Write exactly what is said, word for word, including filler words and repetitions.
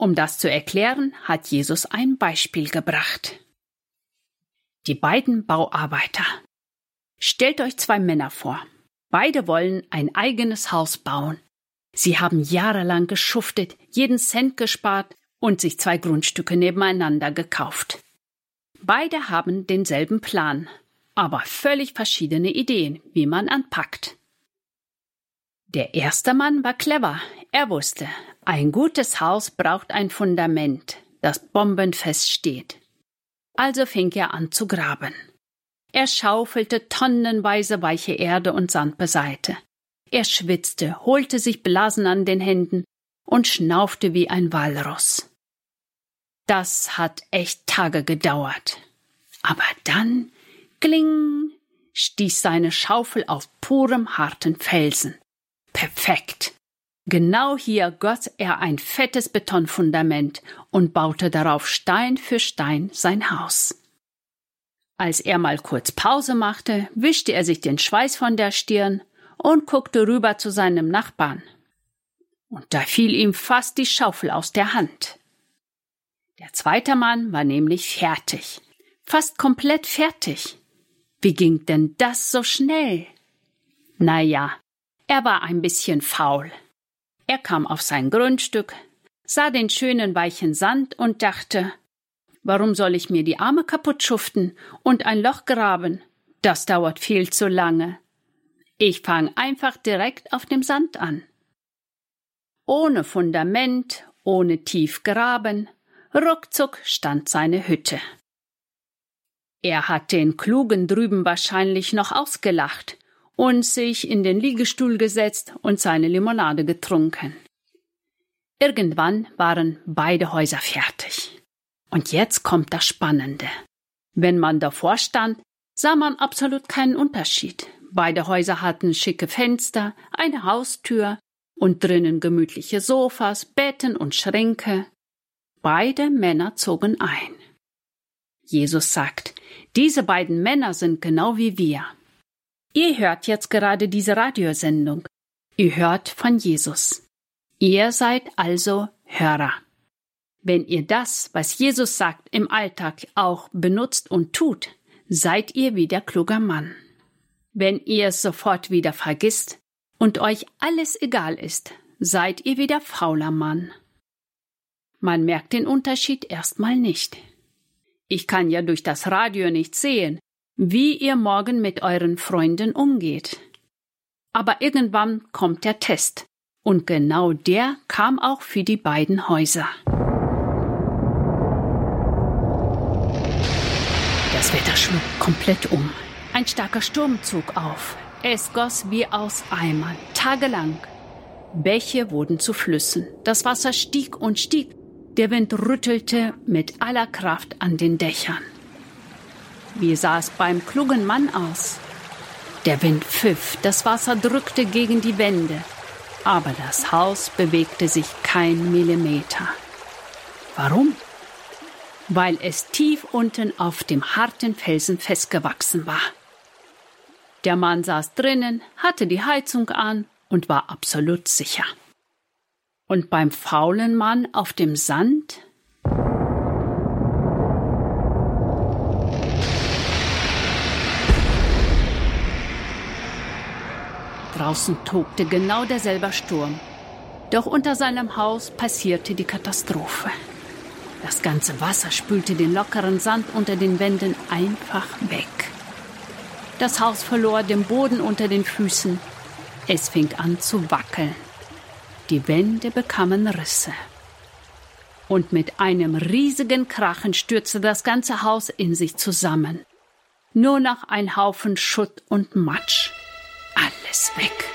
Um das zu erklären, hat Jesus ein Beispiel gebracht. Die beiden Bauarbeiter. Stellt euch zwei Männer vor. Beide wollen ein eigenes Haus bauen. Sie haben jahrelang geschuftet, jeden Cent gespart und sich zwei Grundstücke nebeneinander gekauft. Beide haben denselben Plan, aber völlig verschiedene Ideen, wie man anpackt. Der erste Mann war clever. Er wusste, ein gutes Haus braucht ein Fundament, das bombenfest steht. Also fing er an zu graben. Er schaufelte tonnenweise weiche Erde und Sand beiseite. Er schwitzte, holte sich Blasen an den Händen und schnaufte wie ein Walross. Das hat echt Tage gedauert. Aber dann, kling, stieß seine Schaufel auf purem harten Felsen. Perfekt. Genau hier goss er ein fettes Betonfundament und baute darauf Stein für Stein sein Haus. Als er mal kurz Pause machte, wischte er sich den Schweiß von der Stirn und guckte rüber zu seinem Nachbarn. Und da fiel ihm fast die Schaufel aus der Hand. Der zweite Mann war nämlich fertig. Fast komplett fertig. Wie ging denn das so schnell? Na ja, er war ein bisschen faul. Er kam auf sein Grundstück, sah den schönen weichen Sand und dachte, warum soll ich mir die Arme kaputt schuften und ein Loch graben? Das dauert viel zu lange. Ich fange einfach direkt auf dem Sand an. Ohne Fundament, ohne tief graben, ruckzuck stand seine Hütte. Er hat den Klugen drüben wahrscheinlich noch ausgelacht und sich in den Liegestuhl gesetzt und seine Limonade getrunken. Irgendwann waren beide Häuser fertig. Und jetzt kommt das Spannende. Wenn man davor stand, sah man absolut keinen Unterschied. Beide Häuser hatten schicke Fenster, eine Haustür und drinnen gemütliche Sofas, Betten und Schränke. Beide Männer zogen ein. Jesus sagt, diese beiden Männer sind genau wie wir. Ihr hört jetzt gerade diese Radiosendung. Ihr hört von Jesus. Ihr seid also Hörer. Wenn ihr das, was Jesus sagt, im Alltag auch benutzt und tut, seid ihr wie der kluge Mann. Wenn ihr es sofort wieder vergisst und euch alles egal ist, seid ihr wie der fauler Mann. Man merkt den Unterschied erstmal nicht. Ich kann ja durch das Radio nicht sehen, wie ihr morgen mit euren Freunden umgeht. Aber irgendwann kommt der Test. Und genau der kam auch für die beiden Häuser. Das Wetter schlug komplett um. Ein starker Sturm zog auf. Es goss wie aus Eimern, tagelang. Bäche wurden zu Flüssen. Das Wasser stieg und stieg. Der Wind rüttelte mit aller Kraft an den Dächern. Wie sah es beim klugen Mann aus? Der Wind pfiff, das Wasser drückte gegen die Wände. Aber das Haus bewegte sich kein Millimeter. Warum? Weil es tief unten auf dem harten Felsen festgewachsen war. Der Mann saß drinnen, hatte die Heizung an und war absolut sicher. Und beim faulen Mann auf dem Sand? Draußen tobte genau derselbe Sturm. Doch unter seinem Haus passierte die Katastrophe. Das ganze Wasser spülte den lockeren Sand unter den Wänden einfach weg. Das Haus verlor den Boden unter den Füßen. Es fing an zu wackeln. Die Wände bekamen Risse. Und mit einem riesigen Krachen stürzte das ganze Haus in sich zusammen. Nur noch ein Haufen Schutt und Matsch. Alles weg.